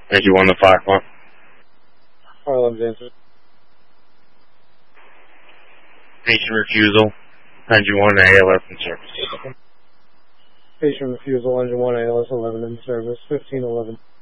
Engine 1 to 5-1. 511's answered. Patient refusal. Engine 1 ALS in service. Patient refusal, engine 1 ALS 11 in service, 1511.